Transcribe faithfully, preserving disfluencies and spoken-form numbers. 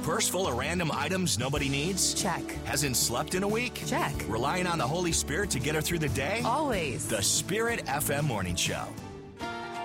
Purse full of random items nobody needs? Check. Hasn't slept in a week? Check. Relying on the Holy Spirit to get her through the day? Always. The Spirit F M Morning Show.